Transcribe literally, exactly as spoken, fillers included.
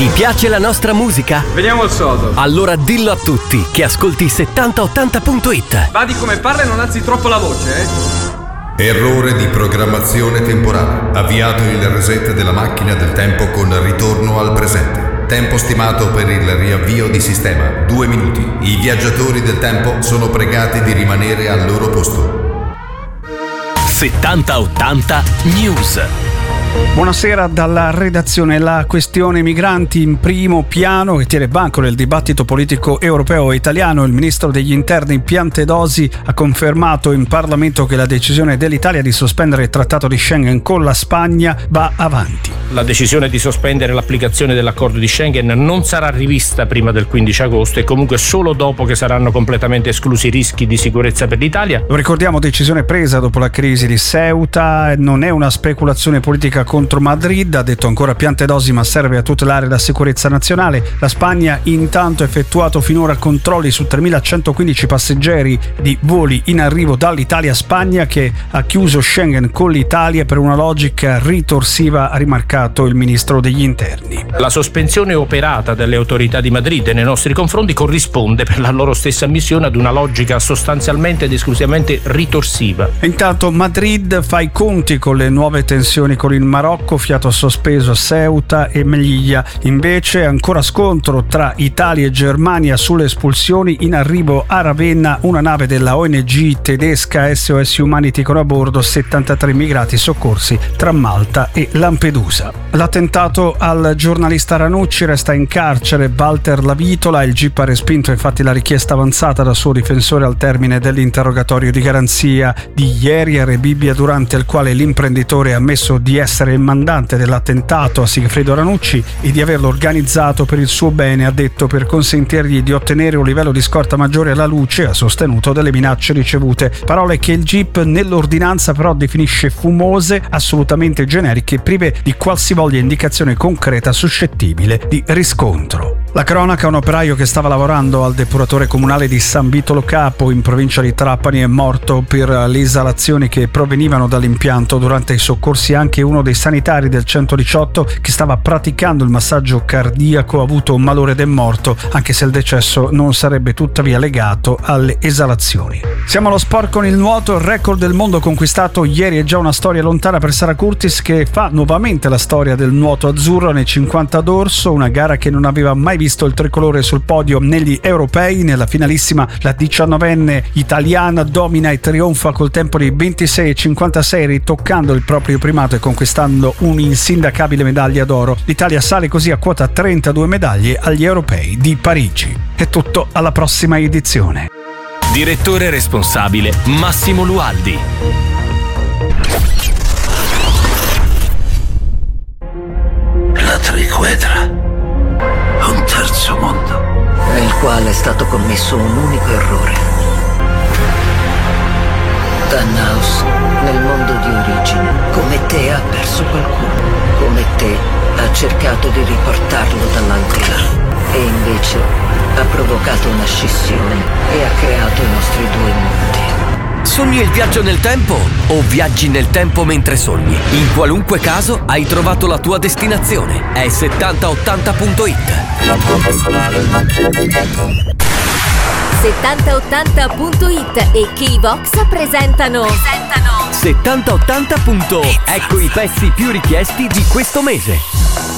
Ti piace la nostra musica? Veniamo al sodo. Allora dillo a tutti che ascolti settanta ottanta punto it. Vadi come parla e non alzi troppo la voce, eh? Errore di programmazione temporale. Avviato il reset della macchina del tempo con ritorno al presente. Tempo stimato per il riavvio di sistema, due minuti. I viaggiatori del tempo sono pregati di rimanere al loro posto. settanta ottanta News. Buonasera dalla redazione. La questione migranti in primo piano che tiene banco nel dibattito politico europeo e italiano. Il ministro degli interni Piantedosi ha confermato in Parlamento che la decisione dell'Italia di sospendere il trattato di Schengen con la Spagna va avanti. La decisione di sospendere l'applicazione dell'accordo di Schengen non sarà rivista prima del quindici agosto e comunque solo dopo che saranno completamente esclusi i rischi di sicurezza per l'Italia. Lo ricordiamo, decisione presa dopo la crisi di Ceuta. Non è una speculazione politica contro Madrid, ha detto ancora Piantedosi, ma serve a tutelare la sicurezza nazionale. La Spagna intanto ha effettuato finora controlli su tremilacentoquindici passeggeri di voli in arrivo dall'Italia a Spagna, che ha chiuso Schengen con l'Italia per una logica ritorsiva, ha rimarcato il ministro degli interni. La sospensione operata dalle autorità di Madrid nei nostri confronti corrisponde per la loro stessa ammissione ad una logica sostanzialmente ed esclusivamente ritorsiva. Intanto Madrid fa i conti con le nuove tensioni con il Marocco, fiato sospeso a Ceuta e Melilla. Invece ancora scontro tra Italia e Germania sulle espulsioni. In arrivo a Ravenna una nave della O N G tedesca S O S Humanity con a bordo settantatré immigrati soccorsi tra Malta e Lampedusa. L'attentato al giornalista Ranucci, resta in carcere Walter Lavitola. Il G I P ha respinto infatti la richiesta avanzata dal suo difensore al termine dell'interrogatorio di garanzia di ieri a Rebibbia, durante il quale l'imprenditore ha ammesso di essere il mandante dell'attentato a Sigfredo Ranucci e di averlo organizzato per il suo bene, ha detto, per consentirgli di ottenere un livello di scorta maggiore alla luce, ha sostenuto, delle minacce ricevute. Parole che il G I P nell'ordinanza però definisce fumose, assolutamente generiche, prive di qualsivoglia indicazione concreta suscettibile di riscontro. La cronaca: un operaio che stava lavorando al depuratore comunale di San Vitolo Capo in provincia di Trapani è morto per le esalazioni che provenivano dall'impianto. Durante i soccorsi anche uno dei sanitari del centodiciotto che stava praticando il massaggio cardiaco ha avuto un malore ed è morto, anche se il decesso non sarebbe tuttavia legato alle esalazioni. Siamo allo sport con il nuoto. Il record del mondo conquistato ieri è già una storia lontana per Sara Curtis, che fa nuovamente la storia del nuoto azzurro nei cinquanta d'orso, una gara che non aveva mai visto il tricolore sul podio negli europei. Nella finalissima la diciannovenne italiana domina e trionfa col tempo di ventisei e cinquantasei, ritoccando il proprio primato e conquistando un'insindacabile medaglia d'oro. L'Italia sale così a quota trentadue medaglie agli europei di Parigi. È tutto, alla prossima edizione. Direttore responsabile Massimo Lualdi. La triquetra, un terzo mondo nel quale è stato commesso un unico errore. Thanos, nel mondo di origine, come te ha perso qualcuno, come te ha cercato di riportarlo dall'aldilà e invece ha provocato una scissione e ha creato i nostri due mondi. Sogni il viaggio nel tempo o viaggi nel tempo mentre sogni? In qualunque caso hai trovato la tua destinazione. È settanta ottanta punto it. settanta ottanta punto it e K-Vox presentano presentano settanta ottanta punto it. Ecco i pezzi più richiesti di questo mese.